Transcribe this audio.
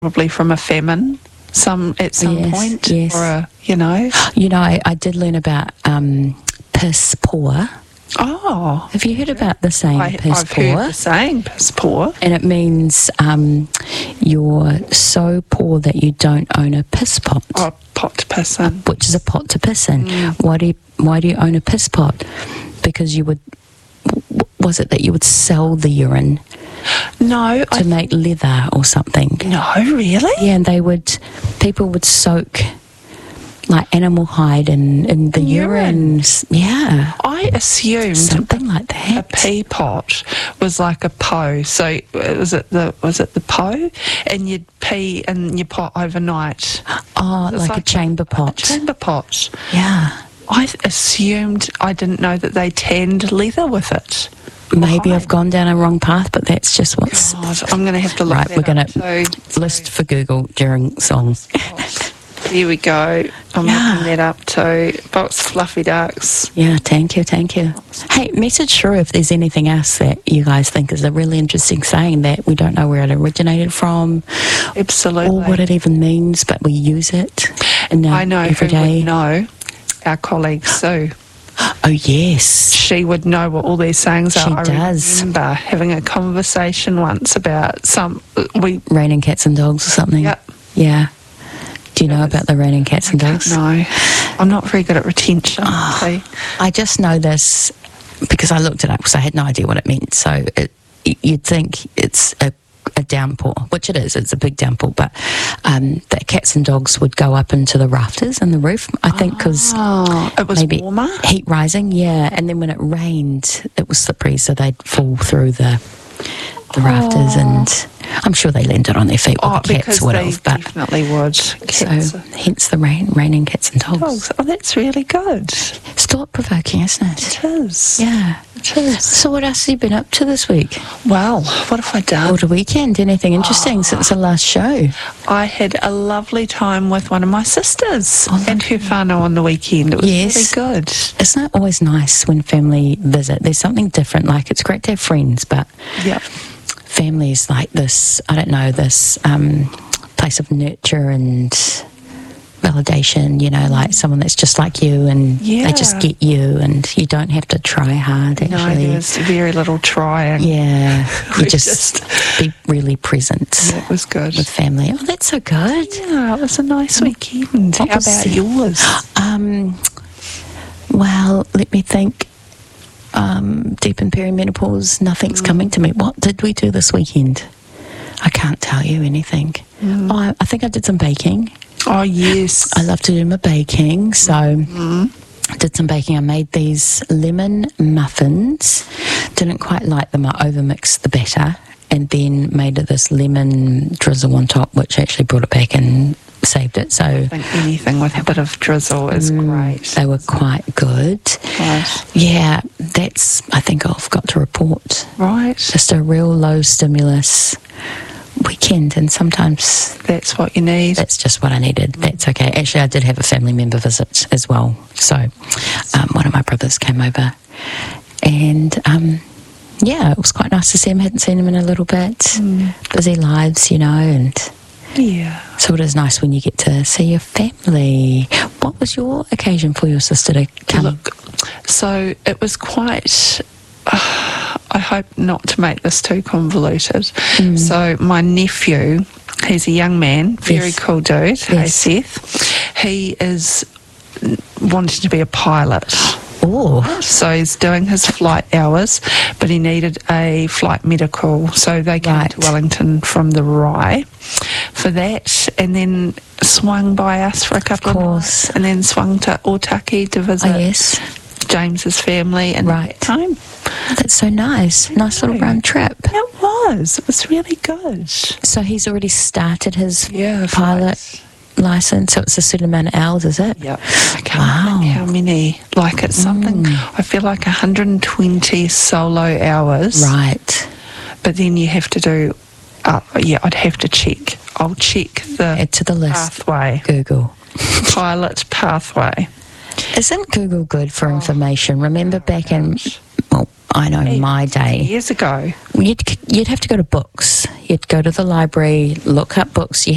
probably from a famine at some point. Yes. Or a, I did learn about piss poor. Oh. Have you heard about the saying piss I've poor? heard the saying piss poor. And it means you're so poor that you don't own a piss pot. Oh, pot to piss in. Which is a pot to piss in. Why do you own a piss pot? Because you would... Was it that you would sell the urine? No. To make leather or something? No, really? Yeah, and people would soak like animal hide in the urine. Yeah. I assumed something like that. A pea pot was like a po. So was it the po? And you'd pee in your pot overnight. Oh, like a chamber pot. A chamber pot. Yeah. I assumed, I didn't know that they tanned leather with it. Maybe I've gone down a wrong path, but that's just what's... God, I'm going to have to look right, that we're going to list for Google during songs. Here we go. I'm looking that up too. Box Fluffy Ducks. Yeah, thank you. Hey, message through if there's anything else that you guys think is a really interesting saying that we don't know where it originated from. Absolutely. Or what it even means, but we use it in our I know everyday... who would know. Our colleague Sue. Oh, yes. She would know what all these sayings are. She does. I remember having a conversation once about raining cats and dogs or something. Yep. Yeah. Do you know about the raining cats and dogs? No. I'm not very good at retention. I just know this because I looked it up because I had no idea what it meant. So you'd think it's a downpour, which it is. It's a big downpour, but that cats and dogs would go up into the rafters and the roof. I think because it was maybe warmer, heat rising. Yeah, and then when it rained, it was slippery, so they'd fall through the rafters, and I'm sure they landed on their feet. Well, the cats would have, but definitely would. So hence the raining cats and dogs. Oh, that's really good. It's thought-provoking, isn't it? It is. Yeah. It is. So what else have you been up to this week? Well, what have I done? Or the weekend? Anything interesting since the last show? I had a lovely time with one of my sisters and her whānau on the weekend. It was really good. Isn't it always nice when family visit? There's something different. Like, it's great to have friends, but family is like this, I don't know, this place of nurture and validation, like someone that's just like you and they just get you and you don't have to try hard, actually. No, there's very little trying. Yeah, you just be really present. Yeah, it was good. With family. Oh, that's so good. Yeah, it was a nice weekend. How about yours? Well, let me think. Deep in perimenopause, nothing's coming to me. What did we do this weekend? I can't tell you anything. I think I did some baking. Oh, yes. I love to do my baking, so I did some baking. I made these lemon muffins. Didn't quite like them. I overmixed the batter and then made it this lemon drizzle on top, which actually brought it back and saved it. So I think anything with a bit of drizzle is great. They were quite good. Right. Yeah, that's, I think I've got to report. Right. Just a real low stimulus weekend, and sometimes that's what you need. That's just what I needed. That's okay. Actually, I did have a family member visit as well. So one of my brothers came over, and it was quite nice to see him. Hadn't seen him in a little bit. Busy lives, and so it is nice when you get to see your family. What was your occasion for your sister to come? Look, so it was quite... I hope not to make this too convoluted. So my nephew, he's a young man, very cool dude. Hey, Seth. He is wanting to be a pilot. Oh. So he's doing his flight hours, but he needed a flight medical. So they came to Wellington from the Rye for that, and then swung by us for a couple of nights, and then swung to Otaki to visit James's family and home. That's so nice. Nice little round trip. It was. It was really good. So he's already started his pilot license, so it's a certain amount of hours, is it? Yep. I can't think how many. Like, it's something, I feel like 120 solo hours. Right. But then you have to do, I'd have to check. I'll check the add to the list. Pathway. Google. Pilot pathway. Isn't Google good for information? Remember back in, I know my day. Years ago. You'd have to go to books. You'd go to the library, look up books. You